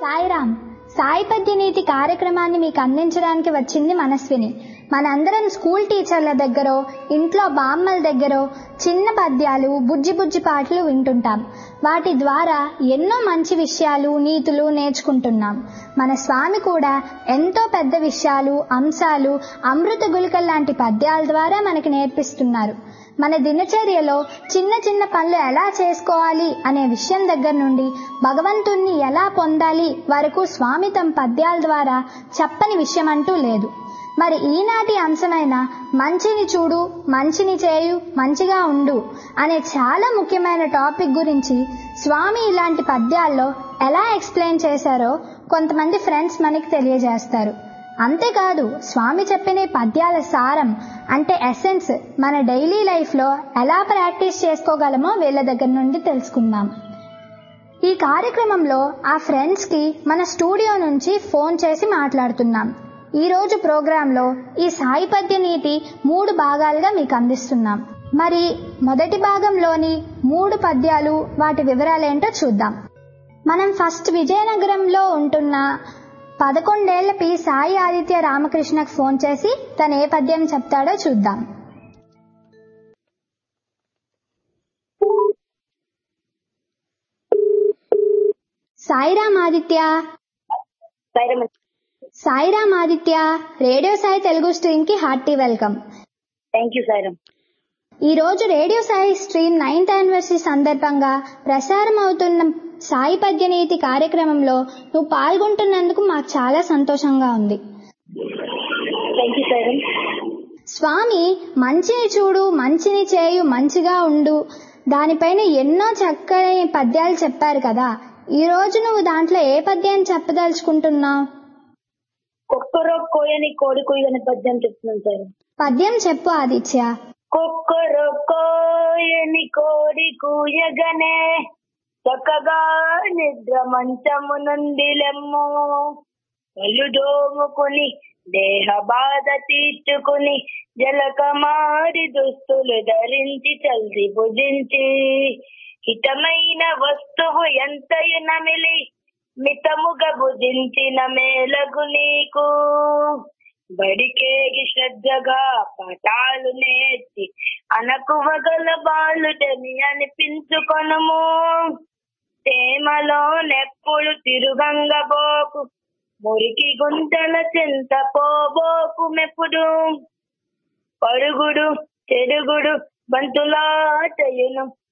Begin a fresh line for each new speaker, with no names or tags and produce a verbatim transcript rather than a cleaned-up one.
సాయిరామ్. సాయి పద్య నీతి కార్యక్రమాన్ని మీకు అందించడానికి వచ్చింది మనస్విని. మనందరం స్కూల్ టీచర్ల దగ్గర, ఇంట్లో బామ్మల దగ్గర చిన్న పద్యాలు, బుజ్జి బుజ్జి పాటలు వింటుంటాం. వాటి ద్వారా ఎన్నో మంచి విషయాలు, నీతులు నేర్చుకుంటున్నాం. మన స్వామి కూడా ఎంతో పెద్ద విషయాలు, అంశాలు, అమృత గుళికల లాంటి పద్యాల ద్వారా మనకి నేర్పిస్తున్నారు. మన దినచర్యలో చిన్న చిన్న పనులు ఎలా చేసుకోవాలి అనే విషయం దగ్గర నుండి భగవంతుణ్ణి ఎలా పొందాలి వరకు స్వామి తమ పద్యాల ద్వారా చెప్పని విషయం అంటూ లేదు. మరి ఈనాటి అంశమైన మంచిని చూడు, మంచిని చేయు, మంచిగా ఉండు అనే చాలా ముఖ్యమైన టాపిక్ గురించి స్వామి ఇలాంటి పద్యాల్లో ఎలా ఎక్స్ప్లెయిన్ చేశారో కొంతమంది ఫ్రెండ్స్ మనకి తెలియజేస్తారు. అంతేకాదు, స్వామి చెప్పిన పద్యాల సారం అంటే ఎసెన్స్ మన డైలీ లైఫ్లో ఎలా ప్రాక్టీస్ చేసుకోగలమో వీళ్ళ దగ్గర నుండి తెలుసుకుందాం. ఈ కార్యక్రమంలో ఆ ఫ్రెండ్స్కి మన స్టూడియో నుంచి ఫోన్ చేసి మాట్లాడుతున్నాం. ఈరోజు ప్రోగ్రాంలో ఈ సాయి పద్య నీతి మూడు భాగాలుగా మీకు అందిస్తున్నాం. మరి మొదటి భాగంలోని మూడు పద్యాలు, వాటి వివరాలేంటో చూద్దాం. మనం ఫస్ట్ విజయనగరంలో ఉంటున్న పదకొండేళ్ల పి సాయి ఆదిత్య రామకృష్ణకు ఫోన్ చేసి తను ఏ పద్యం చెప్తాడో చూద్దాం. సాయిరామ్ ఆదిత్య. సాయిరామ్ ఆదిత్య, రేడియో సాయి తెలుగు స్ట్రీమ్ కి hearty welcome.
Thank you Sairam.
ఈ రోజు radio Sai stream ninth anniversary సందర్భంగా ప్రసారం అవుతున్న సాయి పద్య నీతి కార్యక్రమంలో నువ్వు పాల్గొంటున్నందుకు మాకు చాలా సంతోషంగా ఉంది.
Thank you Sairam.
స్వామి మంచిని చూడు, మంచిని చేయు, మంచిగా ఉండు దానిపైన ఎన్నో చక్కని పద్యాలు చెప్పారు కదా. ఈ రోజు నువ్వు దాంట్లో ఏ పద్యాన్ని చెప్పదలుచుకుంటున్నావు?
కుక్కరో కోయని కోడి కుయ్యని పద్యం చెప్తున్నాను సార్.
పద్యం చెప్పు ఆదిత్య.
కుక్కరో కోయని కోడి కూయగనే చక్కగా నిద్ర మంచము నుండి లెమ్ము, కళ్ళు దోముకుని దేహ బాధ తీర్చుకుని జలకమారి దుస్తులు ధరించి చల్లి భుజించి హితమైన వస్తువు ఎంతయు నమిలి మితముగా భుజించిన మేలగు నీకు, బడికేగి శ్రద్ధగా పాఠాలు నేర్చి అనకువగల బాలుడని అనిపించుకొనుము. తేమలో నెప్పుడు తిరుగంగబోకు, మురికి గుంటల చింత పోబోకు మెప్పుడు. పరుగుడు చెడుగుడు బంతులాటయును